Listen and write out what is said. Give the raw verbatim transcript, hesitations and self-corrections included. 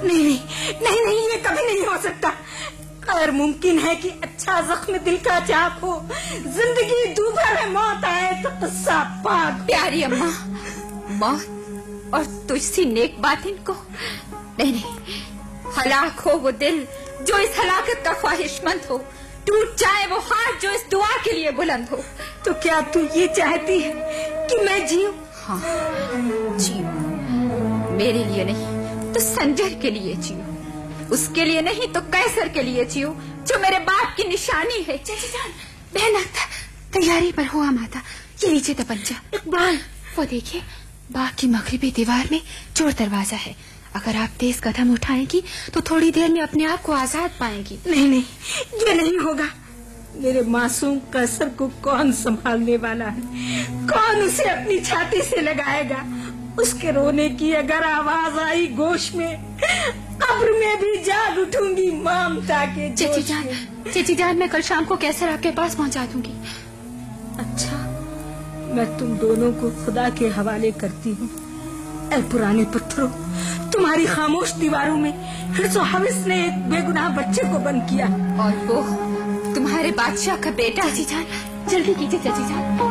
नहीं नहीं नहीं नहीं, ये कभी नहीं हो सकता। अगर मुमकिन है कि अच्छा जख्म दिल का चाक हो, जिंदगी दोपहर में मौत आए तो किस्सा पाक। प्यारी अम्मा, मौत और तुझसी नेक बातिन को नहीं नहीं, हलाक हो वो दिल जो इस हलाकत का ख्वाहिशमंद हो, टूट जाए वो हाथ जो इस दुआ के लिए बुलंद हो। तो क्या तू ये चाहती है कि मैं जीऊं? हाँ जीऊं, मेरे लिए नहीं तो संजय के लिए जीऊं, उसके लिए नहीं तो कैसर के लिए जीऊं जो मेरे बाप की निशानी है। चाची जान, बहन अख्तर, तैयारी पर हुआ माता, ये लीजिए तपंचा। इकबाल, वो देखिए बाग की मगरिबी दीवार में चोर दरवाजा है, अगर आप तेज कदम उठाएंगी तो थोड़ी देर में अपने आप को आजाद पाएंगी। नहीं नहीं, ये नहीं होगा। मेरे मासूम कैसर को कौन संभालने वाला है? कौन उसे अपनी छाती से लगाएगा? उसके रोने की अगर आवाज आई गोश में, कब्र में भी जाग उठूंगी ममता के जोश में। चेची जान, चेची जान, मैं कल शाम को कैसर आपके पास पहुंचा दूंगी। अच्छा, मैं तुम दोनों को खुदा के हवाले करती हूँ। ऐ पुराने पत्थरों, तुम्हारी खामोश दीवारों में हिर्स और हविस ने एक बेगुनाह बच्चे को बंद किया, और वो तुम्हारे बादशाह का बेटा। चाची जान, जल्दी कीजिए चाची जान।